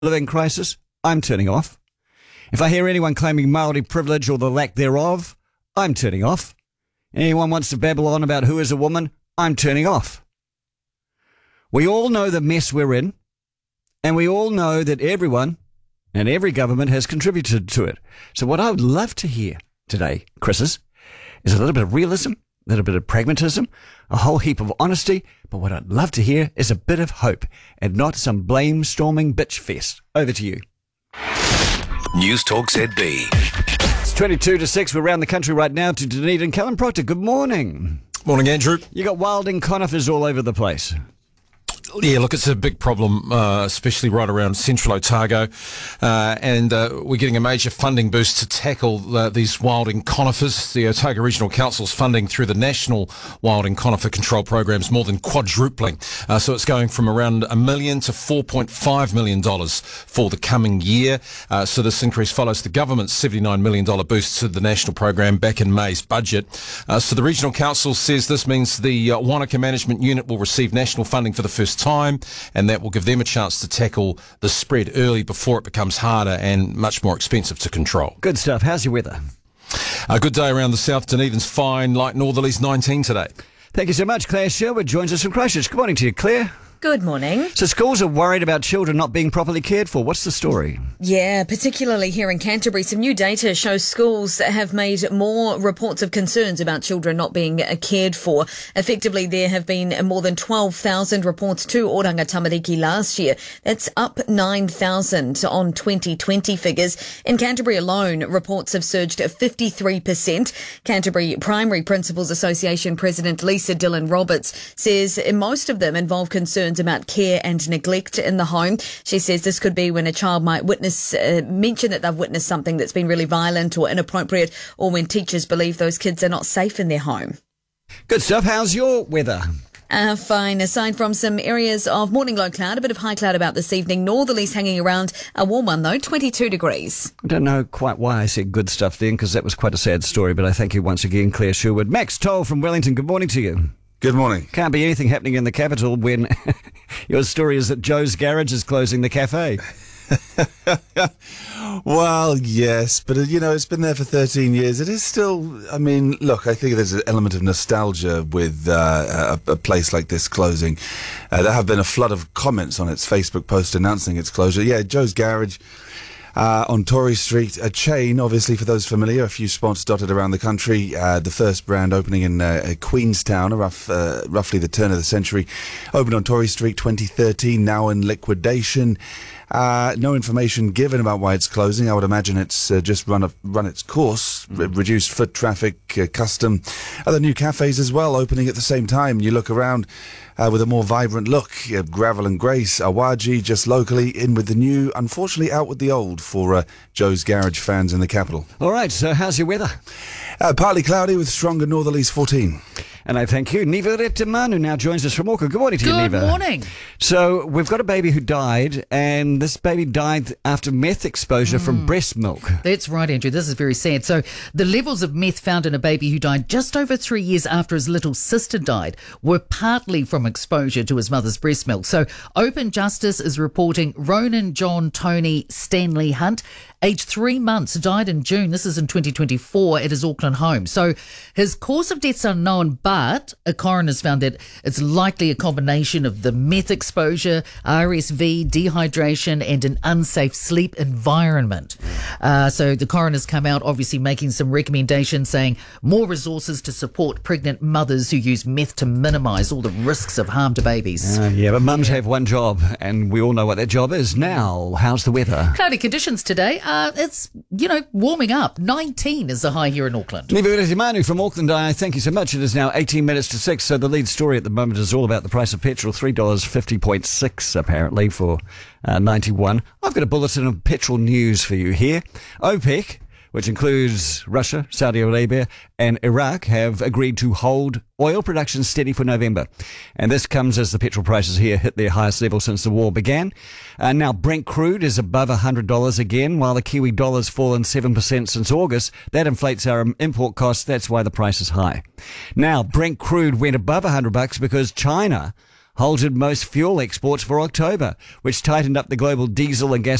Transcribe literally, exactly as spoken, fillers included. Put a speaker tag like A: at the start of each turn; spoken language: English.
A: living crisis, I'm turning off. If I hear anyone claiming Māori privilege or the lack thereof, I'm turning off. Anyone wants to babble on about who is a woman, I'm turning off. We all know the mess we're in, and we all know that everyone and every government has contributed to it. So what I would love to hear today, Chris's, is a little bit of realism, a little bit of pragmatism, a whole heap of honesty, but what I'd love to hear is a bit of hope and not some blame-storming bitch fest. Over to you.
B: News Talk Z B.
A: It's twenty-two to six. We're around the country right now to Dunedin. Callum Proctor, good morning.
C: Morning, Andrew.
A: You got wilding conifers all over the place.
C: Yeah, look, it's a big problem, uh, especially right around central Otago, uh, and uh, we're getting a major funding boost to tackle uh, these wilding conifers. The Otago Regional Council's funding through the National Wilding Conifer Control Program's more than quadrupling, uh, so it's going from around a million to four point five million dollars for the coming year. Uh, so this increase follows the government's seventy-nine million dollars boost to the national program back in May's budget. Uh, so the Regional Council says this means the uh, Wanaka Management Unit will receive national funding for the first time, and that will give them a chance to tackle the spread early before it becomes harder and much more expensive to control.
A: Good stuff. How's your weather?
C: A good day around the south. Dunedin's fine, light northerlies nineteen today.
A: Thank you so much. Claire Sherwood joins us from Christchurch. Good morning to you, Claire.
D: Good morning.
A: So schools are worried about children not being properly cared for. What's the story?
D: Yeah, particularly here in Canterbury, some new data shows schools have made more reports of concerns about children not being cared for. Effectively, there have been more than twelve thousand reports to Oranga Tamariki last year. That's up nine thousand on twenty twenty figures. In Canterbury alone, reports have surged fifty-three percent. Canterbury Primary Principals Association President Lisa Dillon Roberts says most of them involve concerns about care and neglect in the home. She says this could be when a child might witness, uh, mention that they've witnessed something that's been really violent or inappropriate, or when teachers believe those kids are not safe in their home.
A: Good stuff. How's your weather?
D: Uh, fine. Aside from some areas of morning low cloud, a bit of high cloud about this evening. Northerlies hanging around, a warm one though, twenty-two degrees.
A: I don't know quite why I said good stuff then, because that was quite a sad story, but I thank you once again, Claire Sherwood. Max Toll from Wellington, good morning to you.
E: Good morning.
A: Can't be anything happening in the capital when your story is that Joe's Garage is closing the cafe.
E: Well, yes, but, uh, you know, it's been there for thirteen years. It is still, I mean, look, I think there's an element of nostalgia with uh, a, a place like this closing. Uh, there have been a flood of comments on its Facebook post announcing its closure. Yeah, Joe's Garage. Uh, on Tory Street, a chain, obviously, for those familiar, a few spots dotted around the country. Uh, the first brand opening in uh, Queenstown, rough, uh, roughly the turn of the century. Opened on Tory Street twenty thirteen, now in liquidation. Uh, no information given about why it's closing. I would imagine it's uh, just run a, run its course. Re- reduced foot traffic, uh, custom. Other new cafes as well opening at the same time. You look around uh, with a more vibrant look. Uh, Gravel and Grace, Awaji, just locally, in with the new, unfortunately out with the old for uh, Joe's Garage fans in the capital.
A: All right, so how's your weather?
E: Uh, partly cloudy with stronger northerlies fourteen.
A: And I thank you. Niva Retemanu now joins us from Auckland. Good morning to you,
F: Good
A: Niva.
F: Good morning.
A: So we've got a baby who died, and this baby died after meth exposure mm. from breast milk.
F: That's right, Andrew. This is very sad. So the levels of meth found in a baby who died just over three years after his little sister died were partly from exposure to his mother's breast milk. So Open Justice is reporting Ronan John Tony Stanley Hunt, aged three months, died in June. This is in twenty twenty-four at his Auckland home. So his cause of death's unknown, but a coroner's found that it's likely a combination of the meth exposure, R S V, dehydration, and an unsafe sleep environment. Uh, so the coroner's come out, obviously making some recommendations, saying more resources to support pregnant mothers who use meth to minimise all the risks of harm to babies.
A: Uh, yeah, but mums have one job, and we all know what that job is. Now, how's the weather?
F: Cloudy conditions today. Uh, it's, you know, warming up. nineteen is the high here in Auckland.
A: Niva Retemanu from Auckland, I thank you so much. It is now eighteen minutes to six, so the lead story at the moment is all about the price of petrol, three dollars fifty point six apparently for uh, ninety-one. I've got a bulletin of petrol news for you here. OPEC, which includes Russia, Saudi Arabia and Iraq, have agreed to hold oil production steady for November. And this comes as the petrol prices here hit their highest level since the war began. Uh, now, Brent crude is above one hundred dollars again, while the Kiwi dollar's fallen seven percent since August. That inflates our import costs. That's why the price is high. Now, Brent crude went above one hundred bucks because China halted most fuel exports for October, which tightened up the global diesel and gas